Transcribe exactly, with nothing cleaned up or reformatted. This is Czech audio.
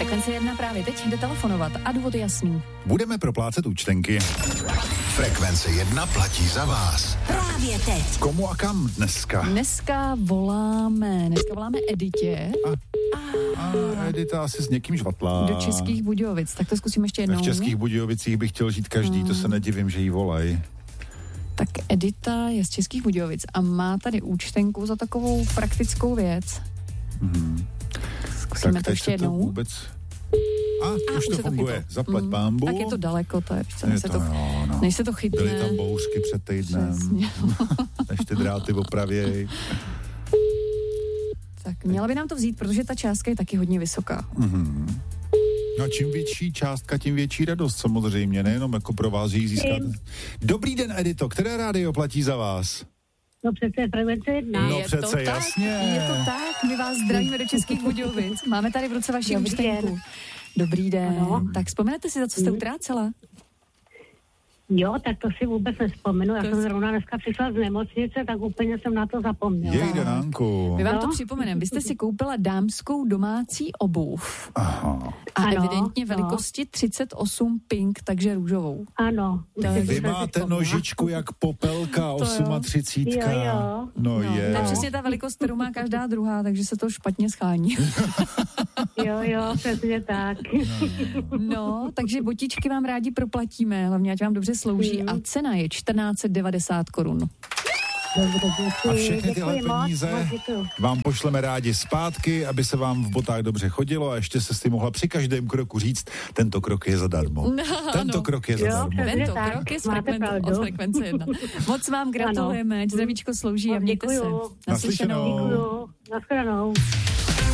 Frekvence jedna právě teď jde telefonovat a důvod je jasný. Budeme proplácet účtenky. Frekvence jedna platí za vás. Právě teď. Komu a kam dneska? Dneska voláme, dneska voláme Editě. A, a Edita asi s někým žvatlá. Do Českých Budějovic, tak to zkusím ještě jednou. V Českých Budějovicích bych chtěl žít každý, hmm. to se nedivím, že jí volají. Tak Edita je z Českých Budějovic a má tady účtenku za takovou praktickou věc. Hmm. Zkusíme tak to ještě jednou. To vůbec... A, a už to funguje, to zaplať mm, pánbu. Tak je to daleko, to je, je než, se to, no, no. než se to chytne. Byly tam bouřky před týdnem, než ty dráty opravěj. Tak měla by nám to vzít, protože ta částka je taky hodně vysoká. Mm-hmm. No čím větší částka, tím větší radost samozřejmě, nejenom jako pro vás, že ji získáte. Dobrý den, Edito, které rádio platí za vás? No přece Frekvence jedna. No je přece to jasně. Tak, je to tak, my vás zdravíme do Českých Budějovic. Máme tady v ruce vaši Dobrý účtenku. den. Dobrý den. Ano. Tak vzpomenete si, za co jste utrácela? Jo, tak to si vůbec nespomenu. Já To jsem si- zrovna dneska přišla z nemocnice, tak úplně jsem na to zapomněla. Jej, Danánku. My vám No. to připomeneme. Vy jste si koupila dámskou domácí obuv. Aha. A Ano, evidentně no. velikosti třicet osm pink, takže růžovou. Ano. To je- už Vy jsem si máte vzpomněla. nožičku jak popelka, osmatřicítka. Jo, jo. No, No, je. to je přesně ta velikost, kterou má každá druhá, takže se to špatně schání. Jo, jo, přesně tak. No, takže botičky vám rádi proplatíme, hlavně ať vám dobře slouží Mm. a cena je čtrnáct set devadesát korun. Dobře, děkuji. A všechny tyhle Děkuji moc, peníze moc děkuji. vám pošleme rádi zpátky, aby se vám v botách dobře chodilo a ještě se s tím mohla při každém kroku říct, tento krok je zadarmo. No, Tento ano. krok je Jo, zadarmo. přesně. Tento tak, krok je z máte frekvence, pravdu. od frekvence jedna. Moc vám gratulujeme, ať zdravíčko slouží a Moc mějte se. děkuju. Naslyšenou. Děkuju. Naschledanou.